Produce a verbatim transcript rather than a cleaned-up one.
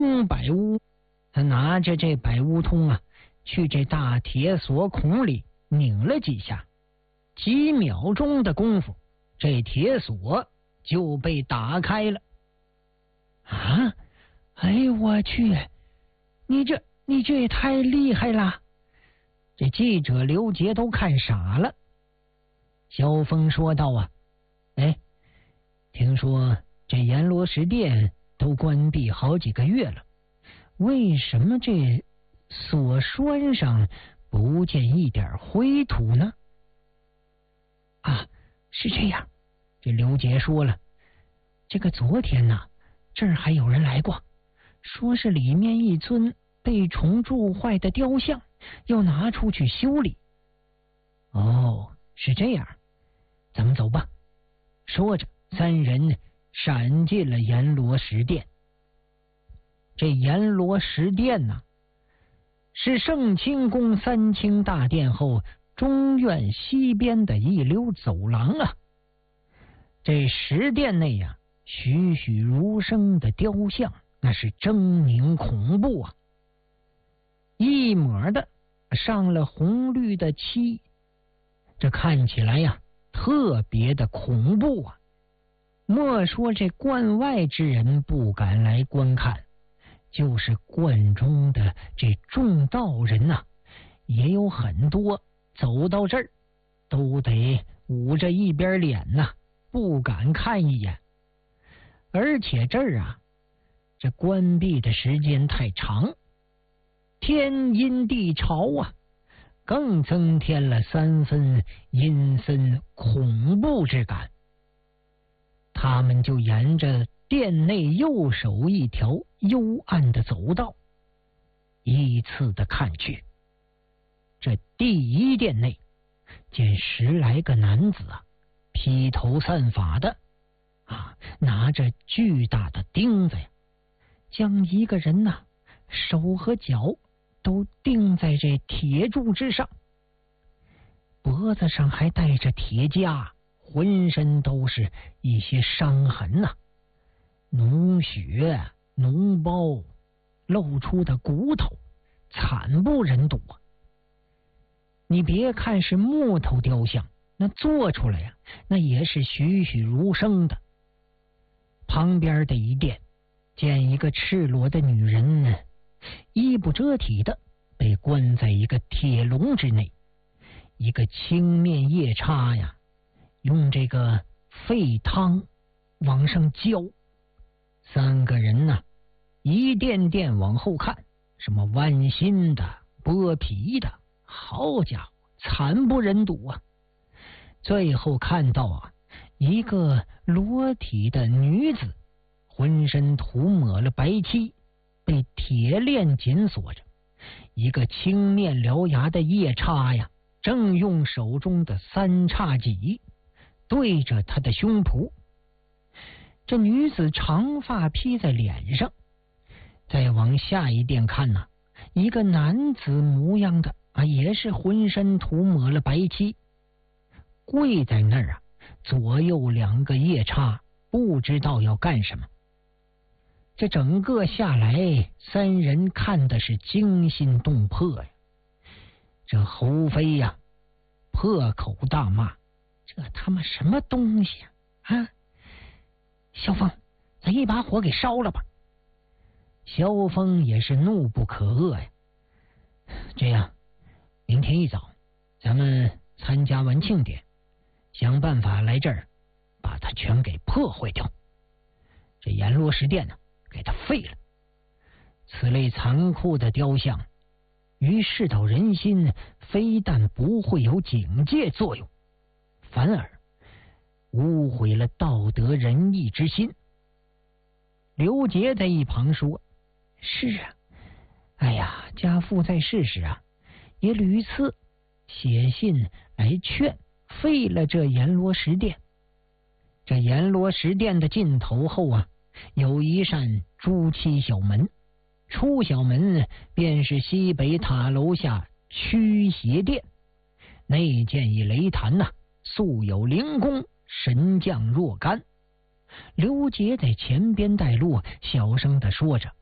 通百屋，他拿着这百屋通啊，去这大铁锁孔里拧了几下，几秒钟的功夫，这铁锁就被打开了。啊！哎呦我去！你这你这也太厉害了！这记者刘杰都看傻了。萧峰说道啊，哎，听说这阎罗石殿都关闭好几个月了，为什么这锁栓上不见一点灰土呢？啊，是这样。这刘杰说了，这个昨天呢、啊，这儿还有人来过，说是里面一尊被虫蛀坏的雕像，要拿出去修理。哦，是这样，咱们走吧。说着，三人闪进了阎罗石殿。这阎罗石殿呢、啊，是圣清宫三清大殿后中院西边的一溜走廊啊。这石殿内呀、啊，栩栩如生的雕像，那是狰狞恐怖啊！一抹的上了红绿的漆，这看起来呀、啊，特别的恐怖啊！莫说这观外之人不敢来观看，就是观中的这众道人呐、啊，也有很多走到这儿都得捂着一边脸呐、啊，不敢看一眼。而且这儿啊，这关闭的时间太长，天阴地潮啊，更增添了三分阴森恐怖之感。他们就沿着殿内右手一条幽暗的走道依次的看去。这第一殿内见十来个男子啊，披头散发的啊，拿着巨大的钉子呀，将一个人呐、啊、手和脚都钉在这铁柱之上，脖子上还带着铁夹，浑身都是一些伤痕呐、啊，脓血、脓包，露出的骨头，惨不忍睹啊！你别看是木头雕像，那做出来呀、啊，那也是栩栩如生的。旁边的一殿，见一个赤裸的女人，衣不遮体的被关在一个铁笼之内，一个青面夜叉呀，用这个沸汤往上浇。三个人呢、啊，一殿殿往后看，什么剜心的、剥皮的，好家伙，惨不忍睹啊！最后看到啊，一个裸体的女子，浑身涂抹了白漆，被铁链紧锁着。一个青面獠牙的夜叉呀，正用手中的三叉戟对着他的胸脯。这女子长发披在脸上。再往下一殿看呢、啊，一个男子模样的啊，也是浑身涂抹了白漆，跪在那儿啊，左右两个夜叉不知道要干什么。这整个下来，三人看的是惊心动魄呀。这侯飞呀、啊，破口大骂：“这他妈什么东西啊！啊！萧峰，咱一把火给烧了吧！”萧峰也是怒不可遏呀。这样，明天一早，咱们参加完庆典，想办法来这儿，把它全给破坏掉。这阎罗石殿呢、啊，给它废了。此类残酷的雕像，于世道人心，非但不会有警戒作用，反而污毁了道德仁义之心。刘杰在一旁说：“是啊，哎呀，家父在世时啊，也屡次写信来劝废了这阎罗石殿。这阎罗石殿的尽头后啊，有一扇朱漆小门，出小门便是西北塔楼下驱邪殿。内建一雷坛呐、啊，素有灵功，神将若干。”刘杰在前边带路，小声的说着：“